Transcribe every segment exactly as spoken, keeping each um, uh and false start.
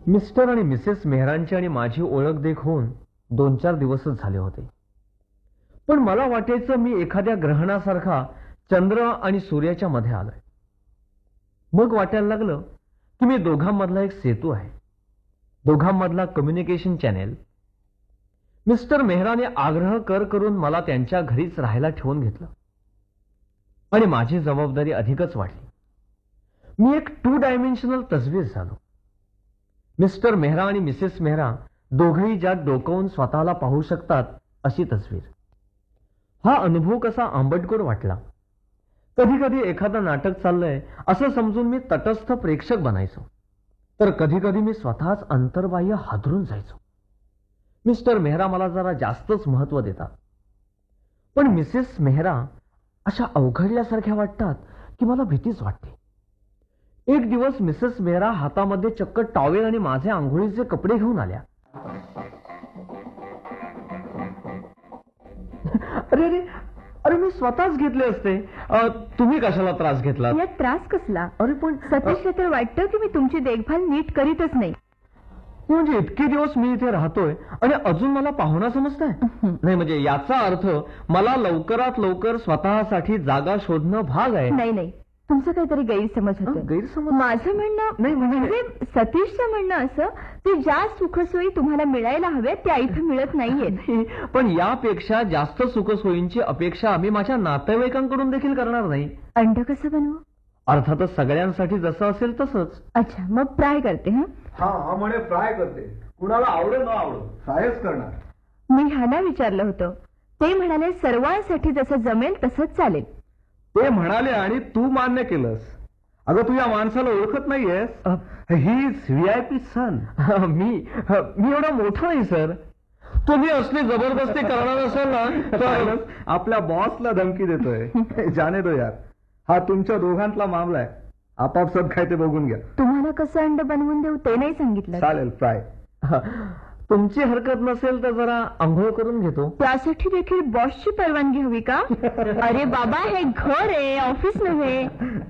Mister आणि Mrs मेहरांची आणि माझी ओळख देख होऊन दोन चार दिवसच झाले होते, पण मला वाटायचं मी एखाद्या ग्रहणासारखा चंद्र आणि सूर्याच्या मध्ये आलोय. मग वाटायला लागलं की मी दोघांमधला एक सेतू आहे, दोघांमधला कम्युनिकेशन चॅनेल. मिस्टर मेहराने आग्रह कर करून मला त्यांच्या घरीच राहायला ठेवून घेतलं आणि माझी जबाबदारी अधिकच वाढली. मी एक टू डायमेन्शनल तसवीर झालो. मिस्टर मेहरा आणि मिसेस मेहरा दोघेही ज्यात डोकावून स्वतःला पाहू शकतात अशी तसवीर. हा अनुभव कसा आंबटगोड वाटला. कधी कधी एखादं नाटक चाललंय असं समजून मी तटस्थ प्रेक्षक बनायचो, तर कधी कधी मी स्वतःच अंतर्बाह्य हादरून जायचो. मिस्टर मेहरा मला जरा जास्तच महत्व देतात, पण मिसेस मेहरा अशा अवघडल्यासारख्या वाटतात की मला भीतीच वाटते. एक दिवस मिसेस मेहरा हातामध्ये चक्क टॉवेल आणि माझे आंघोळीचे कपडे घेऊन आल्या. अरे अरे अरे मी स्वतःच घेतले असते, तुम्ही कशाला त्रास घेतला? यात त्रास कसला? अरे पण सतीशला तर वाटतं की मी तुमची देखभाल नीट करीतच नाही. म्हणजे इतके दिवस मी इथे राहतोय आणि अजून मला पाहुणा समजताय? नाही, म्हणजे याचा अर्थ मला लवकरात लवकर स्वतःसाठी जागा शोधणं भाग आहे. नाही नाही, तुमचं काहीतरी गैरसमज होतं. गैरसमज? माझं म्हणणं नाही म्हणजे सतीशचं म्हणणं असं की ज्या सुखसोयी तुम्हाला मिळायला हव्या त्या इथं मिळत नाहीये. पण यापेक्षा जास्त सुखसोयींची अपेक्षा आम्ही माझ्या नातेवाईकांकडून देखील करणार नाही. अंड कसं बनवू? अर्थातच सगळ्यांसाठी जसं असेल तसंच. अच्छा, मग फ्राय करते. हा हा हा म्हणे फ्राय करते, कुणाला आवडेल न आवडो फ्रायच करणार. मी ह्याला विचारलं होतं, ते म्हणाले सर्वांसाठी जसं जमेल तसंच चालेल. ते म्हणाले आणि तू मान्य केलंस. अगं तू या माणसाला ओळखत नाहीयेस, he is V I P सन. मी मी एवढा मोठा नाही सर. तुम्ही असली जबरदस्ती करणार असाल ना तर आपल्या बॉसला धमकी देतोय. जाने दो यार, हा तुमच्या दोघांतला मामला आहे. आपापसात काय ते बघून घ्या. तुम्हाला कसं अंड बनवून देऊ ते नाही सांगितलं. चालेल फ्राय. तुमची हरकत नसेल तर जरा आंघोळ करून घेतो. त्यासाठी देखील बॉसची परवानगी हवी का? अरे बाबा, हे घर आहे, ऑफिस नव्हे.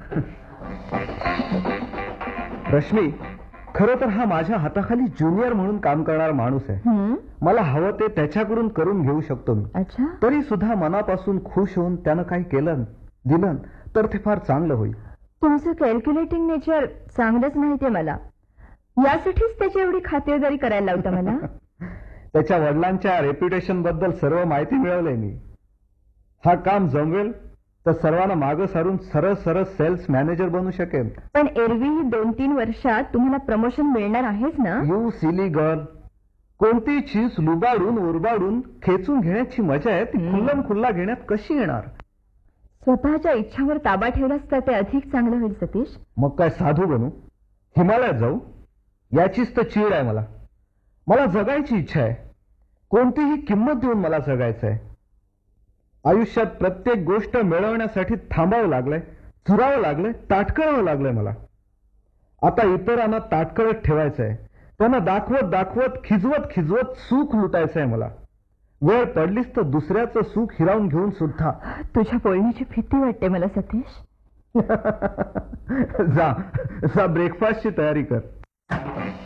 रश्मी, खरं तर हा माझ्या हाताखाली ज्युनियर म्हणून काम करणारा माणूस आहे. मला हवं ते त्याच्याकडून करून घेऊ शकतो मी. अच्छा. तरी सुद्धा मनापासून खुश होऊन त्यानं काही केलं दिलं तर ते फार चांगलं होईल. तुमचं कॅल्क्युलेटिंग नेचर चांगलंच माहितीये मला. यासाठीच त्याची एवढी खातिरदारी करायला लावता मला. त्याच्या वडिलांच्या रेप्युटेशन बद्दल सर्व माहिती मिळवलंय मी. हा काम जमवेल तर सर्वांना मागं सारून सरळ सरळ सेल्स मॅनेजर बनू शकेल. पण एरवी ही दोन तीन वर्षात तुम्हाला प्रमोशन मिळणार आहेच ना? यू सिली गर्ल, कोणती चीज लुबाडून उरबाडून खेचून घेण्याची मजा आहे ती खुल्लम खुल्ला घेण्यात कशी येणार? स्वतःच्या इच्छावर ताबा ठेवलास तर ते अधिक चांगलं होईल सतीश. मग काय साधू बनू, हिमालयात जाऊ, याचीच तर चीड आहे मला. मला जगायची इच्छा आहे, कोणतीही किंमत देऊन मला जगायचं आहे. आयुष्यात प्रत्येक गोष्ट मिळवण्यासाठी थांबावं लागलंय, चुरावं लागलंय, ताटकळावं लागलंय मला. आता इतरांना ताटकळत ठेवायचंय, त्यांना दाखवत दाखवत खिजवत खिजवत सुख लुटायचंय मला. वेळ पडलीच तर दुसऱ्याचं सुख हिरावून घेऊन सुद्धा. तुझ्या बोलण्याची भीती वाटते मला सतीश. जा जा ब्रेकफास्टची तयारी कर.